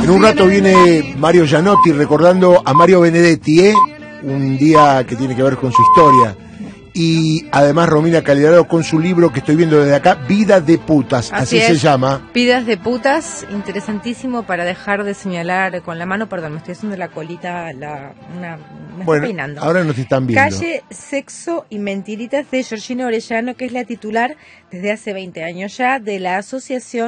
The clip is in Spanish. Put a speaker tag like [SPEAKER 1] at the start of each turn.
[SPEAKER 1] En un rato viene Mario Gianotti recordando a Mario Benedetti, un día que tiene que ver con su historia. Y además Romina Calderaro con su libro que estoy viendo desde acá, Vida de Putas, así se llama.
[SPEAKER 2] Vidas de Putas, interesantísimo para dejar de señalar con la mano, perdón, me estoy haciendo la colita, me estoy peinando.
[SPEAKER 1] Ahora nos están viendo.
[SPEAKER 2] Calle, Sexo y Mentiritas de Georgina Orellano, que es la titular desde hace 20 años ya de la asociación